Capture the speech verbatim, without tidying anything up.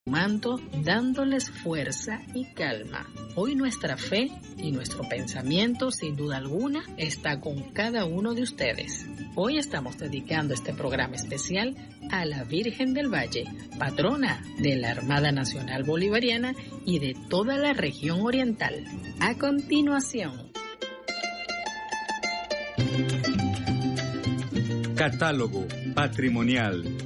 manto, dándoles fuerza y calma. Hoy nuestra fe y nuestro pensamiento, sin duda alguna, está con cada uno de ustedes. Hoy estamos dedicando este programa especial a la Virgen del Valle, patrona de la Armada Nacional Bolivariana y de toda la región oriental. A continuación, Catálogo Patrimonial